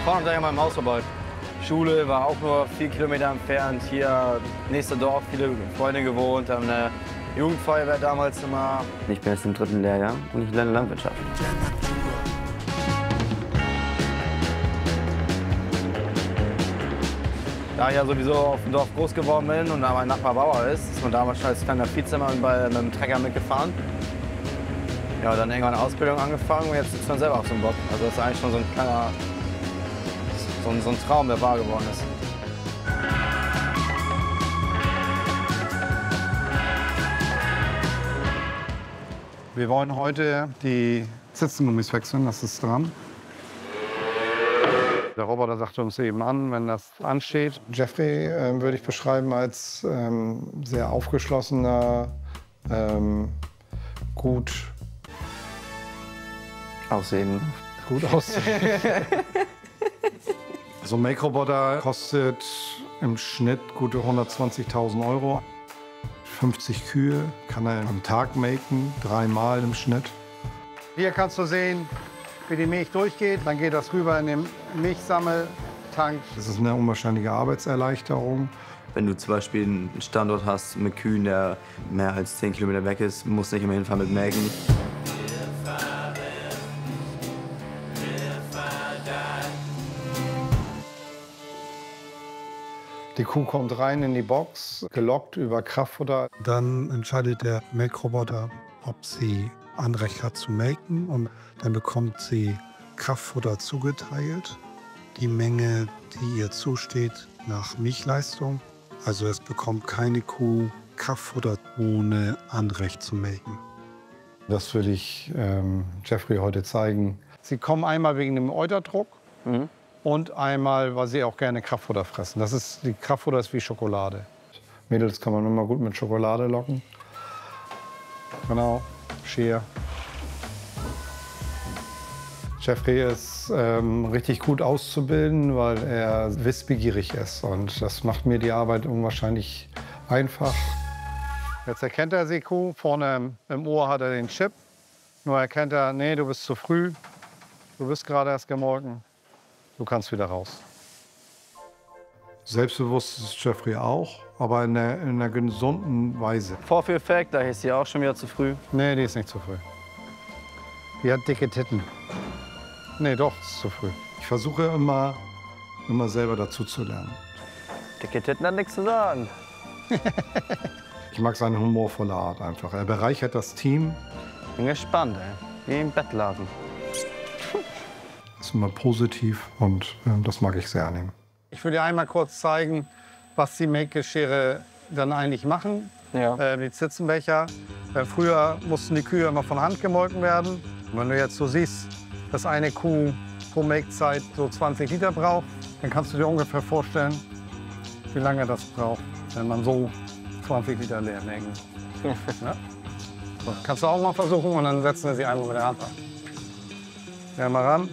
fahren gleich an meinem Haus vorbei. Schule war auch nur 4 Kilometer entfernt. Hier, nächste Dorf, viele Freunde gewohnt, haben eine Jugendfeuerwehr damals immer. Ich bin jetzt im 3. Lehrjahr und ich lerne Landwirtschaft. Da ich ja sowieso auf dem Dorf groß geworden bin und da mein Nachbar Bauer ist man damals schon als kleiner Viehzimmer mit dem Trecker mitgefahren. Ja, dann irgendwann eine Ausbildung angefangen und jetzt sitzt man selber auf so einem Bock. Also das ist eigentlich schon so ein kleiner, so ein Traum, der wahr geworden ist. Wir wollen heute die Zitzengummis wechseln, das ist dran. Der Roboter sagte uns eben an, wenn das ansteht. Jeffrey würde ich beschreiben als sehr aufgeschlossener, gut Aussehen. aussehend. So ein Make-Roboter kostet im Schnitt gute 120.000 €. 50 Kühe kann er am Tag maken, 3-mal im Schnitt. Hier kannst du sehen, wie die Milch durchgeht. Dann geht das rüber in den Milchsammeltank. Das ist eine unwahrscheinliche Arbeitserleichterung. Wenn du zum Beispiel einen Standort hast mit Kühen, der mehr als 10 Kilometer weg ist, musst du nicht immer hinfahren mit Melken. Die Kuh kommt rein in die Box, gelockt über Kraftfutter. Dann entscheidet der Melkroboter, ob sie Anrecht hat zu melken, und dann bekommt sie Kraftfutter zugeteilt. Die Menge, die ihr zusteht, nach Milchleistung. Also es bekommt keine Kuh Kraftfutter ohne Anrecht zu melken. Das will ich Jeffrey heute zeigen. Sie kommen einmal wegen dem Euterdruck und einmal, weil sie auch gerne Kraftfutter fressen. Die Kraftfutter ist wie Schokolade. Mädels kann man immer gut mit Schokolade locken. Genau, Schere. Jeffrey ist richtig gut auszubilden, weil er wissbegierig ist. Und das macht mir die Arbeit unwahrscheinlich einfach. Jetzt erkennt er die Kuh. Vorne im Ohr hat er den Chip. Nur erkennt er, nee, du bist zu früh. Du bist gerade erst gemolken. Du kannst wieder raus. Selbstbewusst ist Jeffrey auch, aber in einer gesunden Weise. Vorführeffekt, da ist sie auch schon wieder zu früh. Nee, die ist nicht zu früh. Die hat dicke Titten. Nee, doch, ist zu früh. Ich versuche immer selber dazu zu lernen. Dicke Titten hat nichts zu sagen. Ich mag seine humorvolle Art einfach. Er bereichert das Team. Bin gespannt, ey. Wie im Bettlaken. Ist immer positiv und das mag ich sehr an ihm. Ich will dir einmal kurz zeigen, was die Melkgeschirre dann eigentlich machen. Ja. Die Zitzenbecher. Früher mussten die Kühe immer von Hand gemolken werden. Und wenn du jetzt so siehst, dass eine Kuh pro Melkzeit so 20 Liter braucht, dann kannst du dir ungefähr vorstellen, wie lange das braucht, wenn man so 20 Liter leer melken. Ja? So, kannst du auch mal versuchen und dann setzen wir sie einmal mit der Hand an. Ja, mal ran.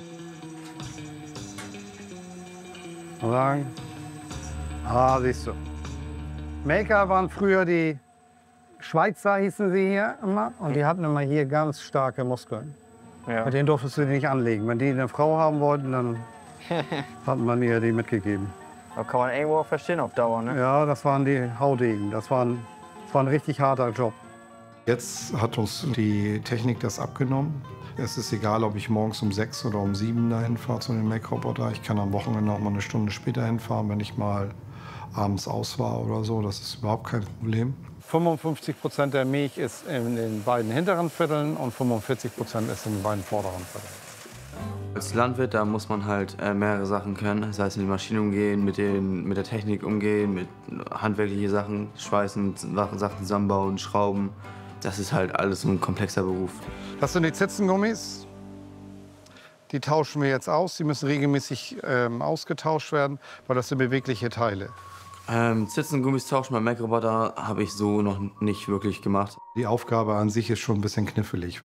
Und sagen, siehst du. Melker waren früher die Schweizer, hießen sie hier immer. Und die hatten immer hier ganz starke Muskeln. Ja. Mit denen durftest du die nicht anlegen. Wenn die eine Frau haben wollten, dann hat man ihr die mitgegeben. Da kann man irgendwo auch verstehen auf Dauer, ne? Ja, das waren die Haudegen. Das war ein richtig harter Job. Jetzt hat uns die Technik das abgenommen. Es ist egal, ob ich morgens um 6 oder um 7 dahin fahre zu dem Make-Roboter. Ich kann am Wochenende auch mal eine Stunde später hinfahren, wenn ich mal abends aus war oder so. Das ist überhaupt kein Problem. 55% der Milch ist in den beiden hinteren Vierteln und 45% ist in den beiden vorderen Vierteln. Als Landwirt, da muss man halt mehrere Sachen können. Das heißt, mit den Maschinen umgehen, mit der Technik umgehen, mit handwerklichen Sachen, Schweißen, Sachen zusammenbauen, Schrauben. Das ist halt alles ein komplexer Beruf. Das sind die Zitzengummis. Die tauschen wir jetzt aus. Die müssen regelmäßig ausgetauscht werden, weil das sind bewegliche Teile. Zitzengummis tauschen beim Make-Roboter habe ich so noch nicht wirklich gemacht. Die Aufgabe an sich ist schon ein bisschen knifflig.